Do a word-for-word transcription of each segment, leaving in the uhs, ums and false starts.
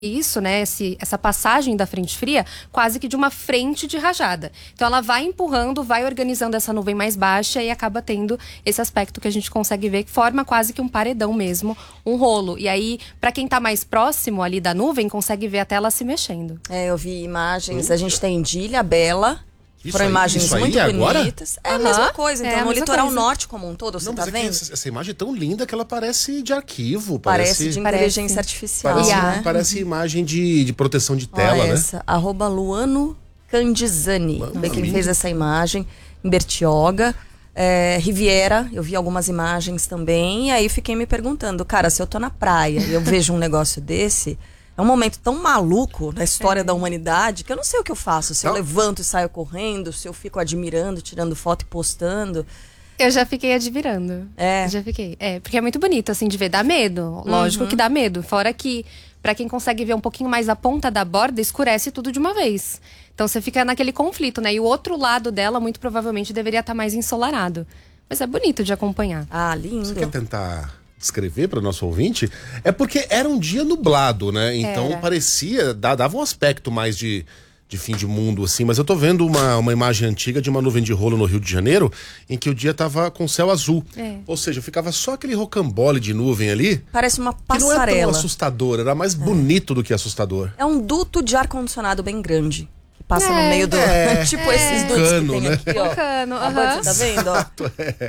isso, né, esse, essa passagem da frente fria, quase que de uma frente de rajada. Então ela vai empurrando, vai organizando essa nuvem mais baixa e acaba tendo esse aspecto que a gente consegue ver, que forma quase que um paredão mesmo, um rolo. E aí, para quem tá mais próximo ali da nuvem, consegue ver até ela se mexendo. É, eu vi imagens, a gente tem de Ilhabela. Isso Foram aí, imagens isso aí muito agora? bonitas. É a Aham, mesma coisa, então, é a no mesma litoral coisa. norte como um todo, você Não, tá mas é que vendo? essa, essa imagem é tão linda que ela parece de arquivo. Parece Parece, de Parece. inteligência artificial, parece, né? parece imagem de, de proteção de tela, Olha né? essa, arroba Luano Candizani, Mano, foi quem lindo. fez essa imagem, em Bertioga. É, Riviera, eu vi algumas imagens também, e aí fiquei me perguntando, cara, se eu tô na praia e eu vejo um negócio desse, é um momento tão maluco na história É. da humanidade que eu não sei o que eu faço, se eu Não. levanto e saio correndo, se eu fico admirando, tirando foto e postando. Eu já fiquei admirando. É. Eu já fiquei. É, porque é muito bonito, assim, de ver. Dá medo. Lógico que dá medo. Fora que, pra quem consegue ver um pouquinho mais a ponta da borda, escurece tudo de uma vez. Então você fica naquele conflito, né? E o outro lado dela, muito provavelmente, deveria estar mais ensolarado. Mas é bonito de acompanhar. Ah, lindo. Você quer tentar descrever para o nosso ouvinte? É porque era um dia nublado, né? Então Era. parecia, dá- dava um aspecto mais de, de fim de mundo, assim. Mas eu tô vendo uma, uma imagem antiga de uma nuvem de rolo no Rio de Janeiro, em que o dia tava com céu azul. É. Ou seja, ficava só aquele rocambole de nuvem ali, Parece uma que não é tão passarela. assustador, era mais bonito do que assustador. É um duto de ar-condicionado bem grande. Que passa É. no meio do. É. tipo É. esses dutos Cano, que tem né? aqui, ó. Um cano, A aham. Bud, tá vendo? Ó?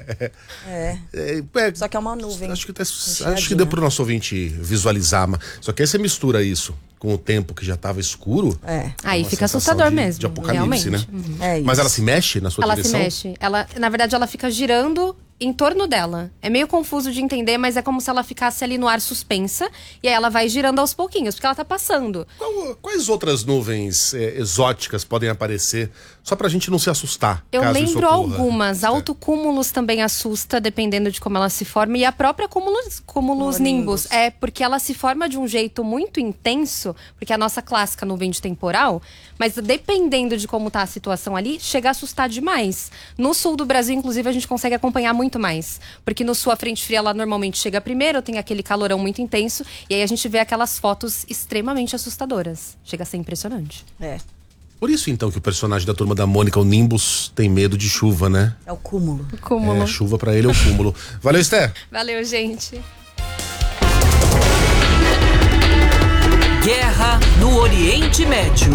É. É, é, Só que é uma nuvem. Acho que, tá- acho que recheadinha. deu pro nosso ouvinte visualizar. mas- Só que aí você mistura isso com o tempo que já tava escuro. É. Aí uma fica sensação assustador de- mesmo. de apocalipse, realmente. né? Uhum. É isso. Mas ela se mexe na sua Ela direção? se mexe. Ela, na verdade, ela fica girando em torno dela. É meio confuso de entender, mas é como se ela ficasse ali no ar suspensa. E aí ela vai girando aos pouquinhos, porque ela tá passando. Qual- quais outras nuvens é, exóticas podem aparecer? Só pra gente não se assustar. Eu caso isso lembro ocorra. algumas. É. Autocúmulos também assusta, dependendo de como ela se forma. E a própria cúmulos, cúmulos Cumulonimbus. nimbus. É, porque ela se forma de um jeito muito intenso, porque é a nossa clássica nuvem de temporal, mas dependendo de como tá a situação ali, chega a assustar demais. No sul do Brasil, inclusive, a gente consegue acompanhar muito mais. Porque no sul a frente fria, ela normalmente chega primeiro, tem aquele calorão muito intenso, e aí a gente vê aquelas fotos extremamente assustadoras. Chega a ser impressionante. É. Por isso, então, que o personagem da Turma da Mônica, o Nimbus, tem medo de chuva, né? É o cúmulo. O cúmulo. É, chuva pra ele é o cúmulo. Valeu, Esther. Valeu, gente. Guerra no Oriente Médio.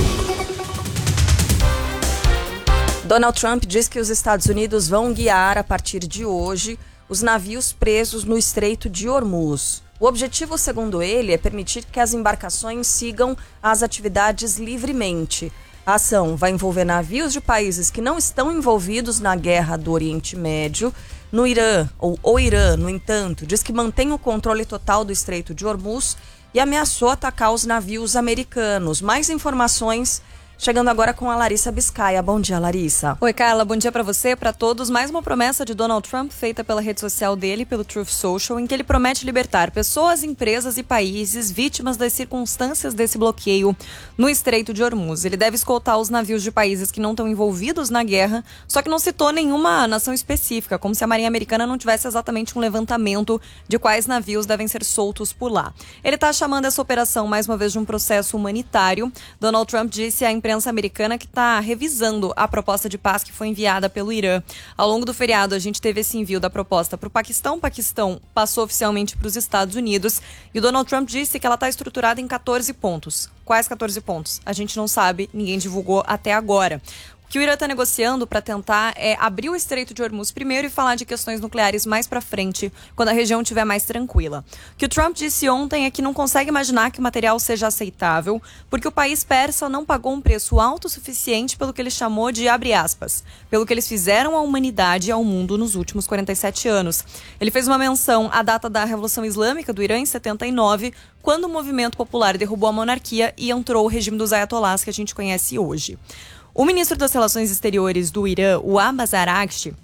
Donald Trump diz que os Estados Unidos vão guiar, a partir de hoje, os navios presos no Estreito de Hormuz. O objetivo, segundo ele, é permitir que as embarcações sigam as atividades livremente. A ação vai envolver navios de países que não estão envolvidos na guerra do Oriente Médio. No Irã, ou o Irã, no entanto, diz que mantém o controle total do Estreito de Hormuz e ameaçou atacar os navios americanos. Mais informações chegando agora com a Larissa Biscaia. Bom dia, Larissa. Oi, Carla, bom dia pra você, pra todos. Mais uma promessa de Donald Trump feita pela rede social dele, pelo Truth Social, em que ele promete libertar pessoas, empresas e países vítimas das circunstâncias desse bloqueio no Estreito de Hormuz. Ele deve escoltar os navios de países que não estão envolvidos na guerra, só que não citou nenhuma nação específica, como se a Marinha Americana não tivesse exatamente um levantamento de quais navios devem ser soltos por lá. Ele está chamando essa operação, mais uma vez, de um processo humanitário. Donald Trump disse à imprensa americana que está revisando a proposta de paz que foi enviada pelo Irã. Ao longo do feriado, a gente teve esse envio da proposta para o Paquistão. O Paquistão passou oficialmente para os Estados Unidos e o Donald Trump disse que ela está estruturada em quatorze pontos. Quais quatorze pontos? A gente não sabe, ninguém divulgou até agora. O que o Irã está negociando para tentar é abrir o Estreito de Hormuz primeiro e falar de questões nucleares mais para frente, quando a região estiver mais tranquila. O que o Trump disse ontem é que não consegue imaginar que o material seja aceitável, porque o país persa não pagou um preço alto o suficiente pelo que ele chamou de, abre aspas, pelo que eles fizeram à humanidade e ao mundo nos últimos quarenta e sete anos. Ele fez uma menção à data da Revolução Islâmica do Irã em setenta e nove, quando o movimento popular derrubou a monarquia e entrou o regime dos ayatollahs que a gente conhece hoje. O ministro das Relações Exteriores do Irã, o Abbas Araghchi,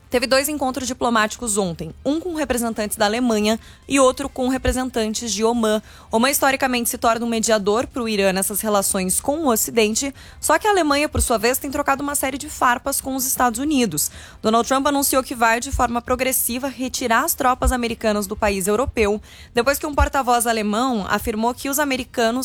teve dois encontros diplomáticos ontem, um com representantes da Alemanha e outro com representantes de Omã. Omã historicamente se torna um mediador para o Irã nessas relações com o Ocidente, só que a Alemanha, por sua vez, tem trocado uma série de farpas com os Estados Unidos. Donald Trump anunciou que vai, de forma progressiva, retirar as tropas americanas do país europeu, depois que um porta-voz alemão afirmou que os americanos